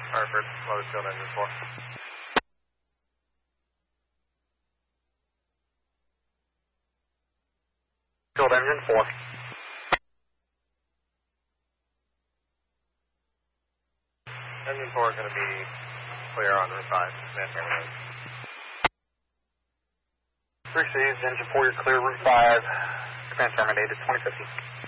Hartford, loaded field engine 4. Field engine 4. Engine 4 is going to be clear on Route 5, man terminated. 3 C's, engine 4, you're clear, Route 5, command terminated, 2050.